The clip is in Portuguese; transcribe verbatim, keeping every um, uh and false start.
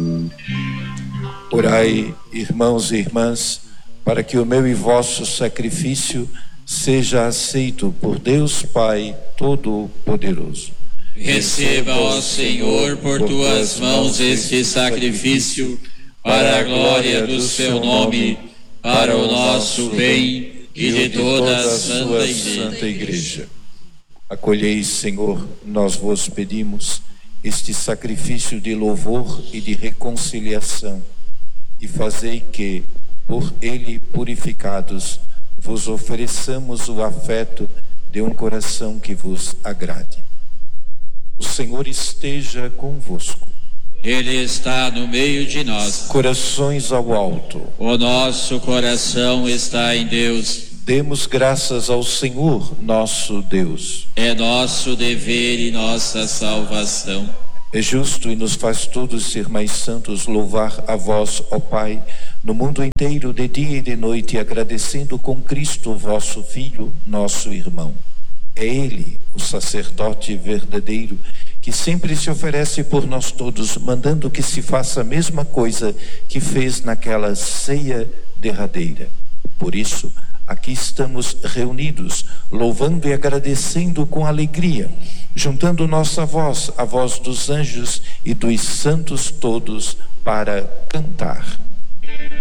Orai, irmãos e irmãs, para que o meu e vosso sacrifício seja aceito por Deus Pai Todo-Poderoso. Receba, ó Senhor, por tuas mãos este sacrifício, para a glória do seu nome, para o nosso bem e de toda a Santa Igreja. Santa Igreja. Acolhei, Senhor, nós vos pedimos, este sacrifício de louvor e de reconciliação, e fazei que, por ele purificados, vos ofereçamos o afeto de um coração que vos agrade. O Senhor esteja convosco. Ele está no meio de nós. Corações ao alto. O nosso coração está em Deus. Demos graças ao Senhor, nosso Deus. É nosso dever e nossa salvação. É justo e nos faz todos ser mais santos louvar a vós, ó Pai, no mundo inteiro, de dia e de noite, agradecendo com Cristo, vosso Filho, nosso irmão. É Ele, o sacerdote verdadeiro, que sempre se oferece por nós todos, mandando que se faça a mesma coisa que fez naquela ceia derradeira. Por isso, aqui estamos reunidos, louvando e agradecendo com alegria, juntando nossa voz, a voz dos anjos e dos santos todos, para cantar.